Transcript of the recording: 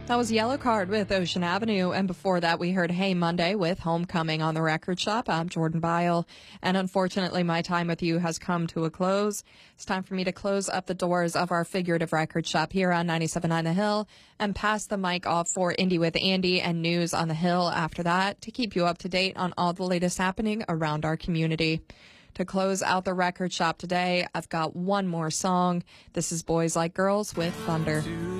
That was Yellow Card with Ocean Avenue, and before that we heard Hey Monday with Homecoming on the Record Shop. I'm Jordan Byle, and unfortunately my time with you has come to a close. It's time for me to close up the doors of our figurative record shop here on 97.9 The Hill and pass the mic off for Indie with Andy and News on the Hill after that to keep you up to date on all the latest happening around our community. To close out the record shop today, I've got one more song. This is Boys Like Girls with Thunder.